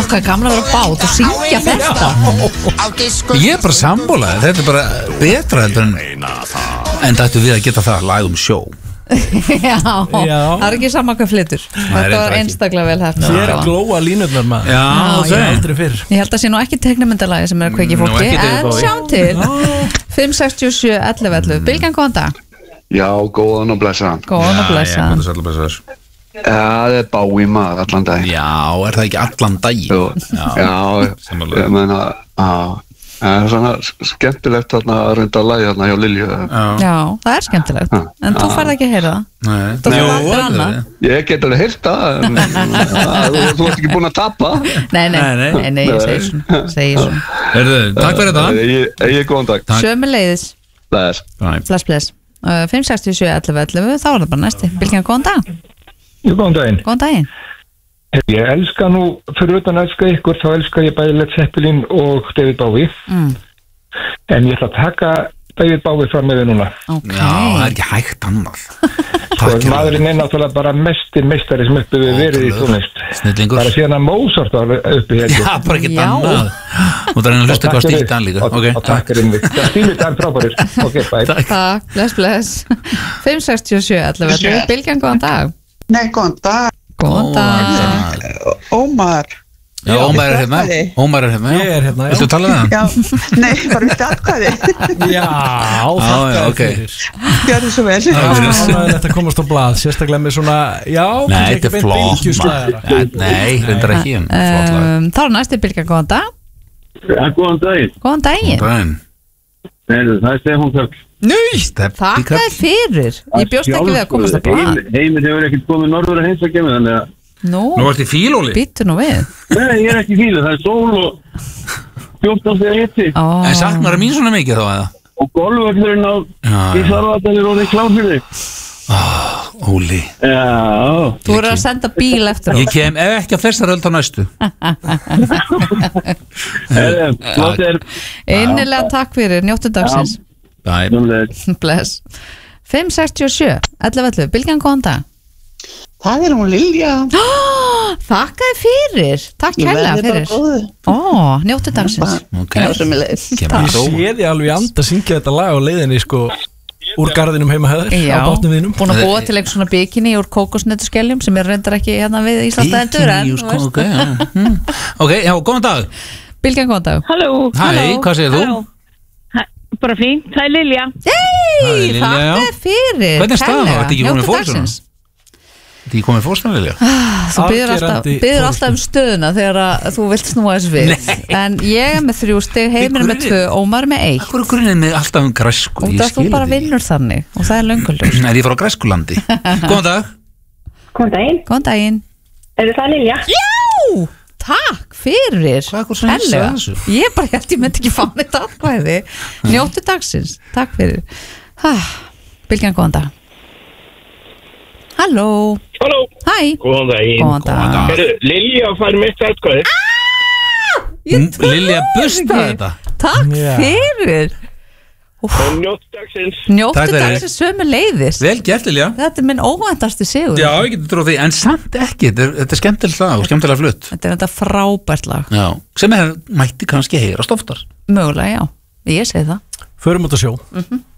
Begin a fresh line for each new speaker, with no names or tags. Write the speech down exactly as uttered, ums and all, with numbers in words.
hvað er gaman að vera á bát og syngja þetta.
Ég er bara sammála, þetta er bara betra heldur en en þetta við að geta það lag um sjó.
Já, það er ekki sama hvað flytur. Þetta var einstaklega vel hægt.
Hér er glóa línurnar maður.
Já,
það er aldrei fyrr.
Ég held að sé nú ekki teiknumyndalagi sem er að kveiki fólki, en sjáum til. fimm sex sjö ellefu ellefu. Bylgjan, góðan dag.
Já, góðan og blessaðan.
Góðan og blessaðan.
Já, það er bái maður allan dag.
Já, er það ekki allan dag?
Já, ég meina, já. Það er svona skemmtilegt þarna að reynda að lægja þarna hjá Lilju.
Já, það er skemmtilegt. En þú færð ekki að heyra það.
Nei.
Þú fyrir aldrei annað.
Ég get alveg heyrt það, en þú ert ekki búin að tapa.
Nei, nei, nei, nei, ég segi svona. Segi svona.
Herðu, takk fyrir þetta.
Ég er góðan dag.
Sömuleiðis.
Bless.
Bless, bless. fimm sex sjö ellefu ellefu, þá er það bara næsti. Bylgjan, góðan dag.
Góðan daginn.
Góðan daginn.
Ég elska nú, fyrir utan að elska ykkur, þá elska ég bæði Led Zeppelin og David Bowie. Mm. En ég ætla að taka David Bowie fram með þau núna.
Okay.
Já, það er ekki hægt annað.
Sko, maðurinn er náttúrulega bara mestir meistari sem uppi við verið í tónlist.
Snillingur.
Bara síðan að Mozart var uppi hér.
Já, bara ekki annað. Þú þarf að hlusta hvað stíl Dan líka.
Og, og takk er einmitt. Stíl Dan frábærir. Ok, bye.
Takk, bless, bless. fimm sex sjö ellefu ellefu. Bylgjan, góðan dag.
Nei, góðan dag.
Góðan dag.
Ómar.
Já, Ómar er hérna. Ómar er hérna.
Ég er hérna, já.
Viltu tala með hann?
Já, nei, bara viltu atkvæði.
Já, þakka
ok.
fyrir.
Gjörðu svo vel.
Það er þetta komast á blað, sérstaklega með svona, já,
nei, þetta er flott. Nei, reyndar ekki.
Þá er næsti Bylgja, góðan dag.
Já, góðan daginn.
Góðan daginn.
Góðan daginn.
Nei, það er Stefán Karl.
Nei, þakka þér fyrir. Ég bjóst ekki við að komast á blað.
Heimir hefur ekkert komið norður að heimsækja mig, þannig að
Nú,
Nú ertu í fílóli.
Býttu nú við.
Nei, ég er ekki í fílu, það er sól og fjórtán stiga hiti.
oh.
En saknar það mín svona mikið þá eða?
Og golfvöllurinn á í Svarfaðardal er orðið klár fyrir þig.
oh, Óli.
Já.
Þú verður að senda bíl eftir
Ég kem ef ekki á þessar öld á næstu.
Flott er.
Innilega takk fyrir, njóttu dagsins.
Bye.
Bless. fimm sex sjö ellefu ellefu. Bylgjan, góðan dag.
Það er hún Lilja.
Þakka þér fyrir. Takk kærlega fyrir. Ó, njóttu dagsins.
Okay.
Ég sé því alveg anda að syngja þetta lag á leiðinni sko úr garðinum heima hefðar á bátnum viðnum.
Búin að búa til eitthvað svona bikini úr kókosnötuskeljum sem er reyndar ekki hérna við Íslandsstæðendur en
Ok, já, ok, já, góðan dag.
Bylgjan, góðan dag.
Halló.
Hæ, hvað segir þú?
Bara fínt, það er Lilja.
Hei, þakka fyrir.
Hvernig staðan það? Þetta ekki komið fórstæðan? Þetta ekki komið fórstæðan, Lilja?
Þú byður alltaf, byður alltaf um stöðuna þegar að þú vilt snúa þess við. En ég er með þrjú stig, Heimir er með tvö, Ómar er með eitt.
Akkur er grunninn með alltaf um græsku?
Og það þú bara vinnur þannig og það er lönguljós.
Nei, ég fór á græskulandi. Góðan dag.
Góðan daginn.
Góðan daginn.
Er það Lilja?
Já, takk fyrir.
Hvað er svona að segja þessu?
Ég bara held ég myndi ekki fá neitt atkvæði. Njóttu dagsins, takk fyrir. Bylgjan, góðan dag. Halló.
Halló.
Hæ.
Góðan daginn.
Góðan dag.
Heyrðu, Lilja fær mitt atkvæði.
Lilja busta þetta.
Takk fyrir.
Og njóttu dagsins.
Njóttu dagsins sömu leiðis.
Vel gert, Lilja.
Þetta er minn óvæntasti sigur.
Já, ég getur tróð því, en samt ekki. Þetta er, þetta er skemmtilegt lag og skemmtilega flutt.
Þetta er þetta frábært lag.
Já, sem er mætti kannski heyrast oftar.
Mögulega, já. Ég segi það.
Förum út að sjó.
Mhm.